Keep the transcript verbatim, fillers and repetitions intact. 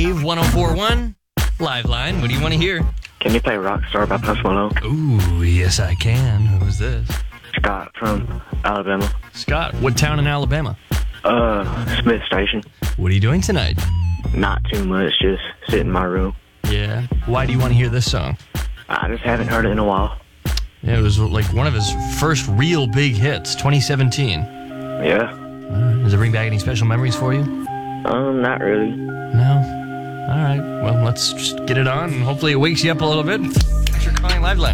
one oh four point one, Live Line. What do you want to hear? Can you play Rockstar by Post Malone? Ooh, yes I can. Who's this? Scott from Alabama. Scott, what town in Alabama? Uh, Smith Station. What are you doing tonight? Not too much, just sit in my room. Yeah. Why do you want to hear this song? I just haven't heard it in a while. Yeah, it was like one of his first real big hits, twenty seventeen. Yeah. Uh, does it bring back any special memories for you? Um, not really. No? All right. Well, let's just get it on, and hopefully it wakes you up a little bit. Thanks for calling Live Line.